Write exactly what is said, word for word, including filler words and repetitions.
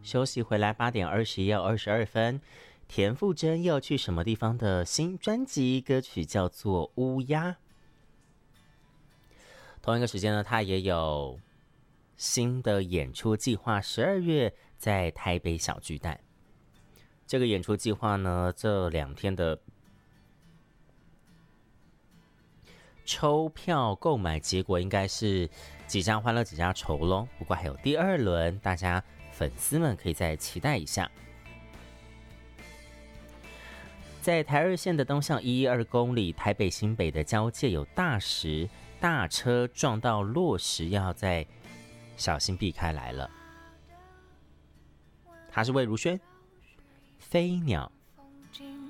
休息回来，八点二十一、二十二分，田馥甄要去什么地方的新专辑歌曲叫做《乌鸦》。同一个时间呢，他也有新的演出计划，十二月在台北小巨蛋。这个演出计划呢，这两天的抽票购买结果应该是几家欢乐几家愁咯，不过还有第二轮，大家粉丝们可以再期待一下。在台二线的东向一一二公里，台北新北的交界有大石，大车撞到落石，要再小心避开来了。他是魏如萱，飞鸟。